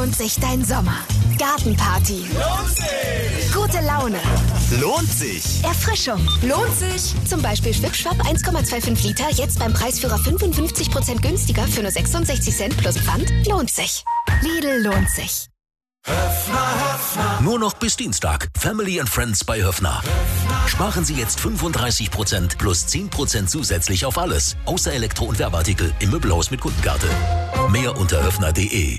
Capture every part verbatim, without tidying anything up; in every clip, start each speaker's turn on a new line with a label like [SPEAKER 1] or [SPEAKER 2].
[SPEAKER 1] lohnt sich dein Sommer? Gartenparty.
[SPEAKER 2] Lohnt sich.
[SPEAKER 1] Gute Laune.
[SPEAKER 2] Lohnt sich.
[SPEAKER 1] Erfrischung.
[SPEAKER 3] Lohnt sich.
[SPEAKER 1] Zum Beispiel Schwipp-Schwapp eins Komma fünfundzwanzig Liter, jetzt beim Preisführer fünfundfünfzig Prozent günstiger für nur sechsundsechzig Cent plus Pfand. Lohnt sich. Lidl lohnt sich.
[SPEAKER 4] Höffner, Höffner. Nur noch bis Dienstag. Family and Friends bei Höffner. Höffner. Sparen Sie jetzt fünfunddreißig Prozent plus zehn Prozent zusätzlich auf alles. Außer Elektro- und Werbeartikel im Möbelhaus mit Kundenkarte. Mehr unter höffner punkt de.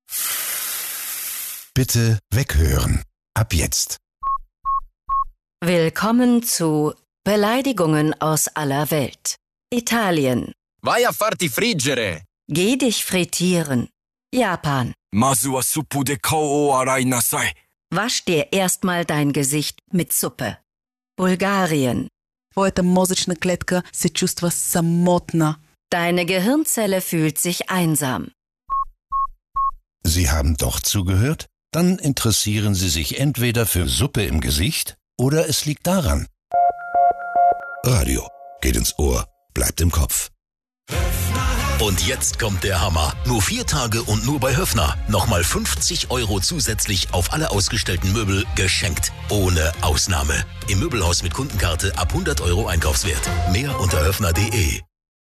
[SPEAKER 5] Bitte weghören. Ab jetzt.
[SPEAKER 6] Willkommen zu Beleidigungen aus aller Welt. Italien.
[SPEAKER 2] Vai a farti friggere.
[SPEAKER 6] Geh dich frittieren. Japan.
[SPEAKER 7] Mazu wa suppu de kao o arai nasai.
[SPEAKER 6] Wasch dir erstmal dein Gesicht mit Suppe. Bulgarien.
[SPEAKER 8] Твоята мозъчна клетка се чувства самотна.
[SPEAKER 6] Deine Gehirnzelle fühlt sich einsam.
[SPEAKER 5] Sie haben doch zugehört? Dann interessieren Sie sich entweder für Suppe im Gesicht oder es liegt daran. Radio geht ins Ohr, bleibt im Kopf.
[SPEAKER 4] Und jetzt kommt der Hammer. Nur vier Tage und nur bei Höffner. Nochmal fünfzig Euro zusätzlich auf alle ausgestellten Möbel geschenkt. Ohne Ausnahme. Im Möbelhaus mit Kundenkarte ab hundert Euro Einkaufswert. Mehr unter höffner punkt de.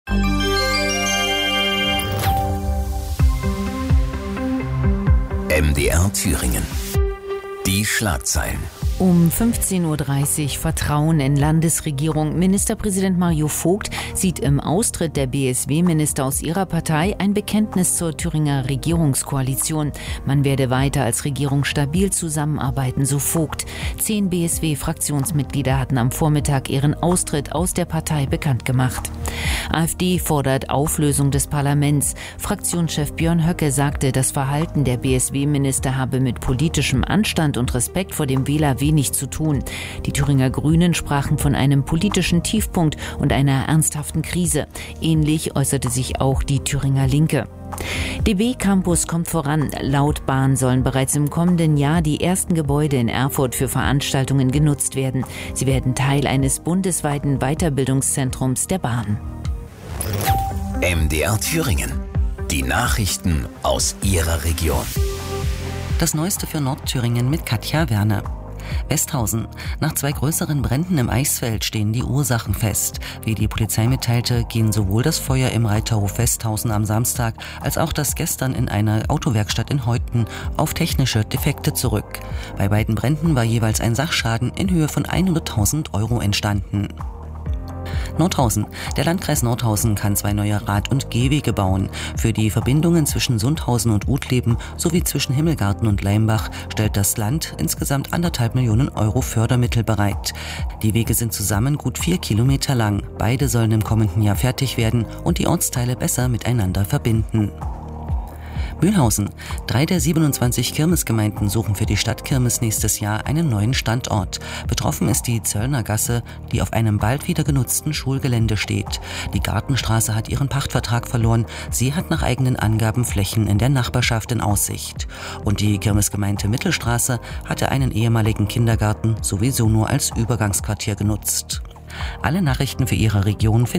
[SPEAKER 9] M D R Thüringen. Die Schlagzeilen.
[SPEAKER 10] Um fünfzehn Uhr dreißig Vertrauen in Landesregierung. Ministerpräsident Mario Vogt sieht im Austritt der B S W-Minister aus ihrer Partei ein Bekenntnis zur Thüringer Regierungskoalition. Man werde weiter als Regierung stabil zusammenarbeiten, so Vogt. Zehn B S W-Fraktionsmitglieder hatten am Vormittag ihren Austritt aus der Partei bekannt gemacht. AfD fordert Auflösung des Parlaments. Fraktionschef Björn Höcke sagte, das Verhalten der B S W-Minister habe mit politischem Anstand und Respekt vor dem Wähler wenig zu tun. Die Thüringer Grünen sprachen von einem politischen Tiefpunkt und einer ernsthaften Krise. Ähnlich äußerte sich auch die Thüringer Linke. D B Campus kommt voran. Laut Bahn sollen bereits im kommenden Jahr die ersten Gebäude in Erfurt für Veranstaltungen genutzt werden. Sie werden Teil eines bundesweiten Weiterbildungszentrums der Bahn.
[SPEAKER 9] M D R Thüringen. Die Nachrichten aus Ihrer Region.
[SPEAKER 11] Das Neueste für Nordthüringen mit Katja Werner. Westhausen. Nach zwei größeren Bränden im Eisfeld stehen die Ursachen fest. Wie die Polizei mitteilte, gehen sowohl das Feuer im Reiterhof Westhausen am Samstag als auch das gestern in einer Autowerkstatt in Heuten auf technische Defekte zurück. Bei beiden Bränden war jeweils ein Sachschaden in Höhe von hunderttausend Euro entstanden. Nordhausen. Der Landkreis Nordhausen kann zwei neue Rad- und Gehwege bauen. Für die Verbindungen zwischen Sundhausen und Utleben sowie zwischen Himmelgarten und Leimbach stellt das Land insgesamt anderthalb Millionen Euro Fördermittel bereit. Die Wege sind zusammen gut vier Kilometer lang. Beide sollen im kommenden Jahr fertig werden und die Ortsteile besser miteinander verbinden. Mühlhausen. Drei der siebenundzwanzig Kirmesgemeinden suchen für die Stadtkirmes nächstes Jahr einen neuen Standort. Betroffen ist die Zöllner Gasse, die auf einem bald wieder genutzten Schulgelände steht. Die Gartenstraße hat ihren Pachtvertrag verloren. Sie hat nach eigenen Angaben Flächen in der Nachbarschaft in Aussicht. Und die Kirmesgemeinde Mittelstraße hatte einen ehemaligen Kindergarten sowieso nur als Übergangsquartier genutzt. Alle Nachrichten für Ihre Region finden